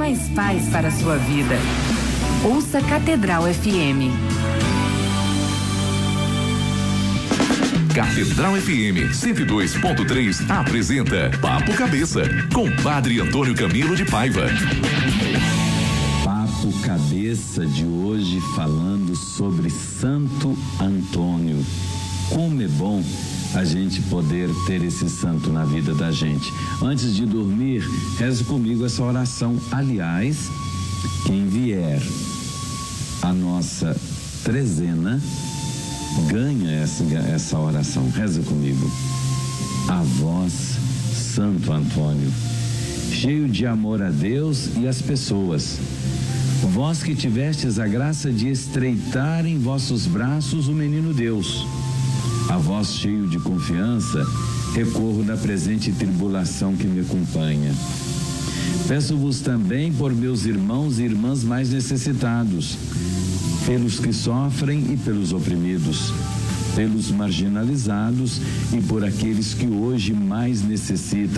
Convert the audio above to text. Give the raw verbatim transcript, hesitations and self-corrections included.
mais paz para a sua vida. Ouça Catedral F M. Catedral F M cento e dois ponto três apresenta Papo Cabeça com Padre Antônio Camilo de Paiva. Papo Cabeça de hoje falando sobre Santo Antônio. Como é bom a gente poder ter esse santo na vida da gente. Antes de dormir, reze comigo essa oração. Aliás, quem vier a nossa trezena ganha essa, essa oração. Reza comigo. A vós, Santo Antônio, cheio de amor a Deus e às pessoas, vós que tivestes a graça de estreitar em vossos braços o menino Deus, a vós cheio de confiança, recorro na presente tribulação que me acompanha. Peço-vos também por meus irmãos e irmãs mais necessitados, pelos que sofrem e pelos oprimidos, pelos marginalizados e por aqueles que hoje mais necessitam